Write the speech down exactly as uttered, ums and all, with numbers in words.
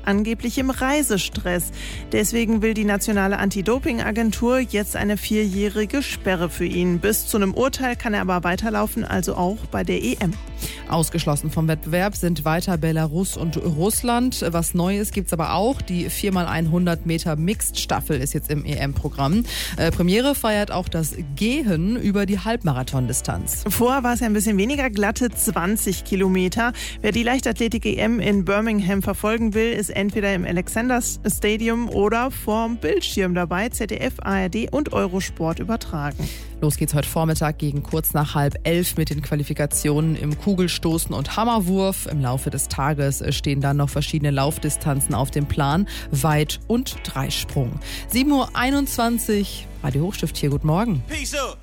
angeblichem Reisestress. Deswegen will die nationale Anti-Doping-Agentur jetzt eine vierjährige Sperre für ihn. Bis zu einem Urteil kann er aber weiterlaufen, also auch bei der E M. Ausgeschlossen vom Wettbewerb sind weiter Belarus und Russland. Was Neues gibt's aber auch. Die vier mal hundert Meter Mixed-Staffel ist jetzt im E M-Programm. Äh, Premiere feiert auch das Gehen über die Halbmarathon-Distanz. Vorher war es ja ein bisschen weniger, glatte zwanzig Kilometer. Wer die Leichtathletik-E M in Birmingham verfolgen will, ist entweder im Alexander Stadium oder vorm Bildschirm dabei. Z D F, A R D und Eurosport übertragen. Los geht's heute Vormittag gegen kurz nach halb elf mit den Qualifikationen im Kugelstoßen und Hammerwurf. Im Laufe des Tages stehen dann noch verschiedene Laufdistanzen auf dem Plan, Weit- und Dreisprung. sieben Uhr einundzwanzig, Radio Hochstift hier, guten Morgen.